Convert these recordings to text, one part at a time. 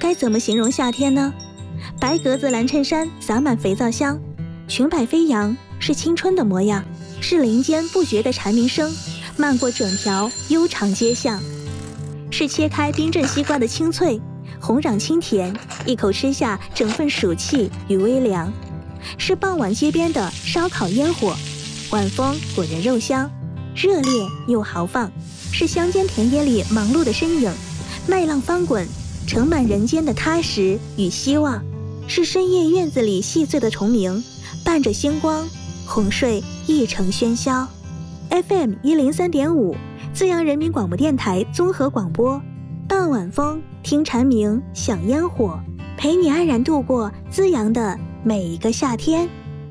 该怎么形容夏天呢？白格子蓝衬衫洒满肥皂香，裙摆飞扬，是青春的模样，是林间不绝的蝉鸣声漫过整条悠长街巷，是切开冰镇西瓜的清脆，红壤清甜，一口吃下整份暑气与微凉，是傍晚街边的烧烤烟火，晚风裹着肉香，热烈又豪放，是乡间田野里忙碌的身影，麦浪翻滚，盛满人间的踏实与希望，是深夜院子里细碎的虫鸣，伴着星光，哄睡一城喧嚣。FM 103.5，资阳人民广播电台综合广播，傍晚风，听蝉鸣，享烟火，陪你安然度过资阳的每一个夏天。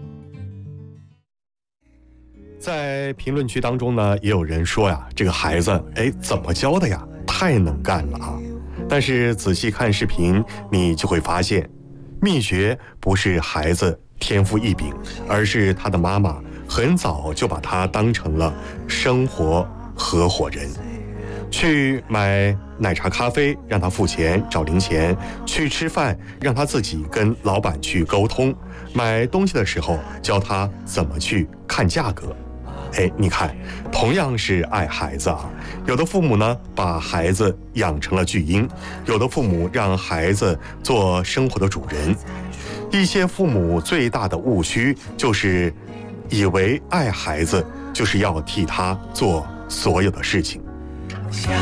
在评论区当中呢，也有人说呀，这个孩子，怎么教的呀？太能干了啊！但是仔细看视频，你就会发现，秘诀不是孩子天赋异禀，而是他的妈妈很早就把他当成了生活合伙人。去买奶茶咖啡让他付钱找零钱，去吃饭让他自己跟老板去沟通，买东西的时候教他怎么去看价格。你看，同样是爱孩子啊，有的父母呢把孩子养成了巨婴，有的父母让孩子做生活的主人。一些父母最大的误区就是以为爱孩子就是要替他做所有的事情。